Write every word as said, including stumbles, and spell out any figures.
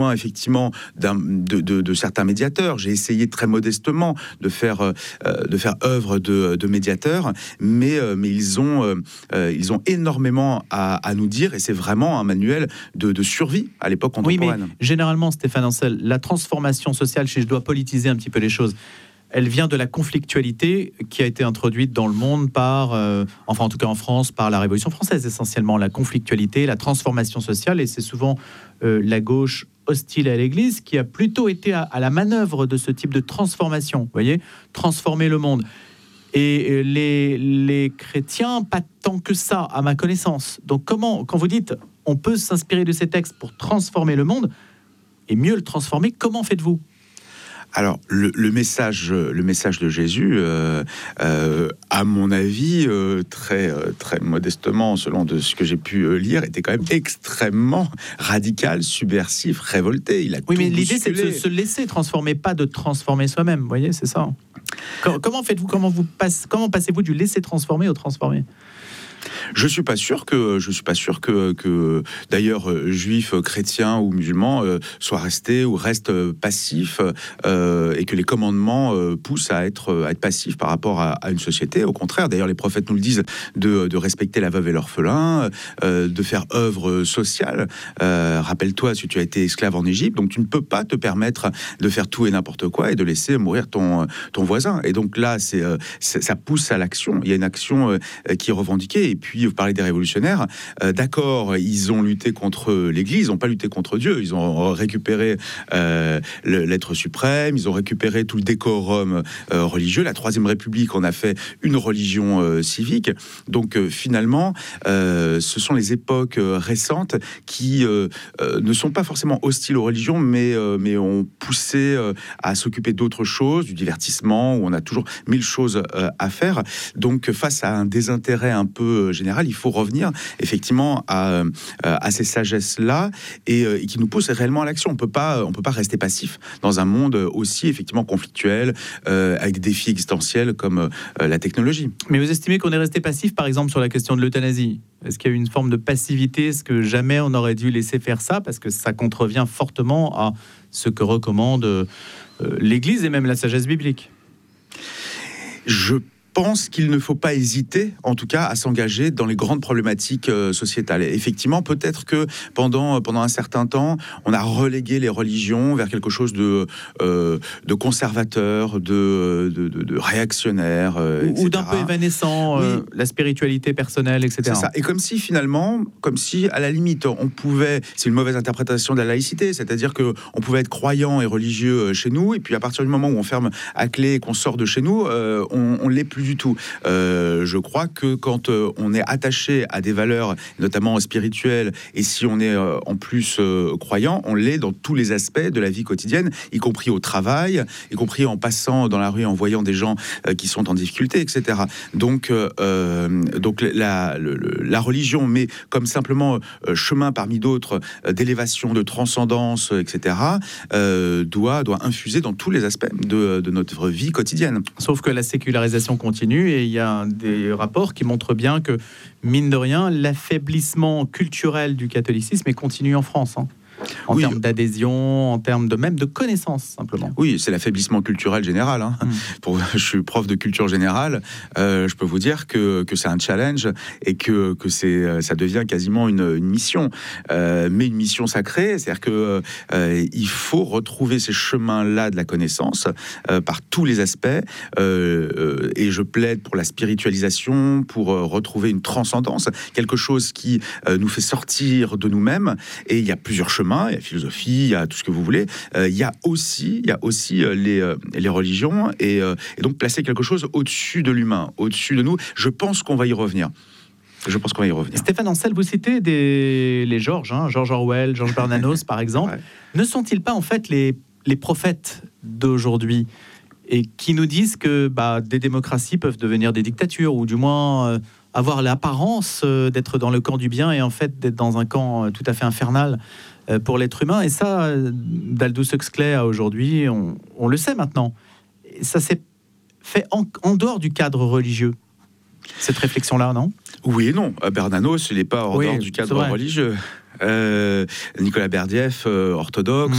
effectivement d'un, de, de, de certains médiateurs. J'ai essayé très modestement de faire, euh, de faire œuvre de, de médiateur, mais, euh, mais ils, ont, euh, ils ont énormément à, à nous dire, et c'est vraiment un manuel de, de survie à l'époque contemporaine. Oui, mais généralement, Stéphane Ancel, la transformation sociale, si je dois politiser un petit peu les choses, elle vient de la conflictualité qui a été introduite dans le monde par, euh, enfin en tout cas en France, par la Révolution française essentiellement, la conflictualité, la transformation sociale, et c'est souvent euh, la gauche hostile à l'Église qui a plutôt été à, à la manœuvre de ce type de transformation, vous voyez, transformer le monde. Et les, les chrétiens, pas tant que ça, à ma connaissance. Donc comment, quand vous dites, on peut s'inspirer de ces textes pour transformer le monde, et mieux le transformer, comment faites-vous ? Alors, le, le, message, le message de Jésus, euh, euh, à mon avis, euh, très, euh, très modestement, selon de ce que j'ai pu euh, lire, était quand même extrêmement radical, subversif, révolté. Il a oui, tout mais l'idée, bousculé. C'est de se, se laisser transformer, pas de transformer soi-même. Vous voyez, c'est ça. Comment faites-vous, comment vous passe, comment passez-vous du laisser transformer au transformer ? Je suis pas sûr que je suis pas sûr que, que d'ailleurs euh, juifs, chrétiens ou musulmans euh, soient restés ou restent euh, passifs euh, et que les commandements euh, poussent à être à être passifs par rapport à, à une société. Au contraire, d'ailleurs les prophètes nous le disent de, de respecter la veuve et l'orphelin, euh, de faire œuvre sociale. Euh, rappelle-toi, si tu as été esclave en Égypte, donc tu ne peux pas te permettre de faire tout et n'importe quoi et de laisser mourir ton ton voisin. Et donc là, c'est, c'est ça pousse à l'action. Il y a une action euh, qui est revendiquée. Et puis, vous parlez des révolutionnaires. Euh, d'accord, ils ont lutté contre l'Église, ils n'ont pas lutté contre Dieu. Ils ont récupéré euh, l'être suprême, ils ont récupéré tout le décorum euh, religieux. La Troisième République en a fait une religion euh, civique. Donc, euh, finalement, euh, ce sont les époques euh, récentes qui euh, euh, ne sont pas forcément hostiles aux religions, mais, euh, mais ont poussé euh, à s'occuper d'autres choses, du divertissement, où on a toujours mille choses euh, à faire. Donc, face à un désintérêt un peu général, il faut revenir effectivement à, à ces sagesses-là et, et qui nous poussent réellement à l'action. On peut pas, on peut pas rester passif dans un monde aussi effectivement conflictuel, euh, avec des défis existentiels comme euh, la technologie. Mais vous estimez qu'on est resté passif, par exemple, sur la question de l'euthanasie ? Est-ce qu'il y a eu une forme de passivité ? Est-ce que jamais on aurait dû laisser faire ça ? Parce que ça contrevient fortement à ce que recommande euh, l'Église et même la sagesse biblique. Je pense qu'il ne faut pas hésiter, en tout cas, à s'engager dans les grandes problématiques euh, sociétales. Et effectivement, peut-être que pendant, pendant un certain temps, on a relégué les religions vers quelque chose de, euh, de conservateur, de, de, de, de réactionnaire, euh, ou, ou d'un peu évanescent, euh, oui. La spiritualité personnelle, et cetera. C'est ça. Et comme si, finalement, comme si, à la limite, on pouvait... C'est une mauvaise interprétation de la laïcité, c'est-à-dire qu'on pouvait être croyant et religieux chez nous, et puis à partir du moment où on ferme à clé et qu'on sort de chez nous, euh, on, on l'est plus du tout. Euh, je crois que quand euh, on est attaché à des valeurs, notamment spirituelles, et si on est euh, en plus euh, croyant, on l'est dans tous les aspects de la vie quotidienne, y compris au travail, y compris en passant dans la rue, en voyant des gens euh, qui sont en difficulté, et cetera. Donc, euh, donc la, le, la religion, mais comme simplement euh, chemin parmi d'autres euh, d'élévation, de transcendance, et cetera, euh, doit, doit infuser dans tous les aspects de, de notre vie quotidienne. Sauf que la sécularisation continue et il y a des rapports qui montrent bien que, mine de rien, l'affaiblissement culturel du catholicisme est continu en France. Hein. En oui. termes d'adhésion, en termes de même de connaissances, simplement. Oui, c'est l'affaiblissement culturel général. Hein. Mmh. Pour, je suis prof de culture générale. Euh, je peux vous dire que, que c'est un challenge et que, que c'est, ça devient quasiment une, une mission. Euh, mais une mission sacrée, c'est-à-dire que euh, il faut retrouver ces chemins-là de la connaissance euh, par tous les aspects. Euh, et je plaide pour la spiritualisation, pour euh, retrouver une transcendance, quelque chose qui euh, nous fait sortir de nous-mêmes. Et il y a plusieurs chemins. Il y a la philosophie, il y a tout ce que vous voulez. Euh, il y a aussi, il y a aussi euh, les, euh, les religions et, euh, et donc placer quelque chose au-dessus de l'humain, au-dessus de nous. Je pense qu'on va y revenir. Je pense qu'on va y revenir. Stéphane Ancel, vous citez des, les Georges, hein, George Orwell, George Bernanos, par exemple. Ouais. Ne sont-ils pas en fait les, les prophètes d'aujourd'hui et qui nous disent que bah, des démocraties peuvent devenir des dictatures ou du moins euh, avoir l'apparence euh, d'être dans le camp du bien et en fait d'être dans un camp euh, tout à fait infernal pour l'être humain. Et ça, d'Aldous Huxley à aujourd'hui, on, on le sait maintenant. Et ça s'est fait en, en dehors du cadre religieux, cette réflexion-là, non ? Oui et non. Bernanos, il n'est pas en oui, dehors du cadre religieux. Euh, Nicolas Berdiev, euh, orthodoxe,